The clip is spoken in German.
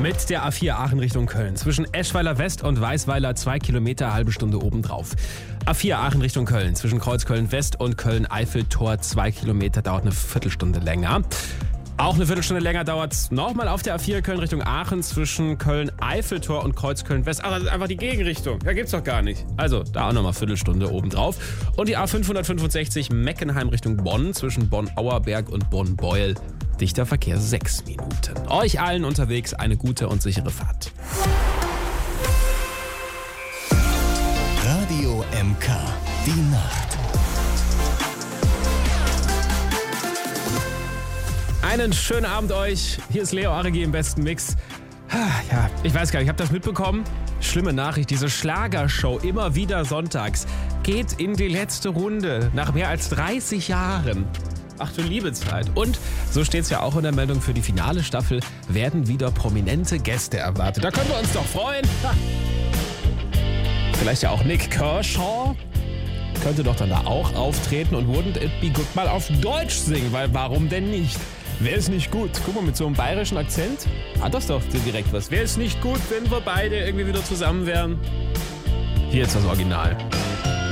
Mit der A4 Aachen Richtung Köln. Zwischen Eschweiler West und Weißweiler 2 Kilometer, halbe Stunde obendrauf. A4 Aachen Richtung Köln. Zwischen Kreuzköln West und Köln-Eiffeltor 2 Kilometer, dauert eine Viertelstunde länger. Auch eine Viertelstunde länger dauert es nochmal auf der A4 Köln Richtung Aachen zwischen Köln-Eiffeltor und Kreuzköln West. Ach, das ist einfach die Gegenrichtung. Ja, gibt's doch gar nicht. Also, da auch nochmal Viertelstunde obendrauf. Und die A565 Meckenheim Richtung Bonn zwischen Bonn-Auerberg und Bonn-Beuel. Dichter Verkehr 6 Minuten. Euch allen unterwegs eine gute und sichere Fahrt. Radio MK, die Nacht. Einen schönen Abend euch. Hier ist Leo Aregi im besten Mix. Ja, ich weiß gar nicht, habt ihr das mitbekommen? Schlimme Nachricht, diese Schlagershow immer wieder sonntags geht in die letzte Runde nach mehr als 30 Jahren. Ach du liebe Zeit. Und so steht es ja auch in der Meldung, für die finale Staffel werden wieder prominente Gäste erwartet. Da können wir uns doch freuen. Vielleicht ja auch Nick Kershaw. Könnte doch dann da auch auftreten und Wouldn't It Be Good mal auf Deutsch singen, weil warum denn nicht? Wäre es nicht gut? Guck mal, mit so einem bayerischen Akzent hat das doch direkt was. Wäre es nicht gut, wenn wir beide irgendwie wieder zusammen wären? Hier ist das Original.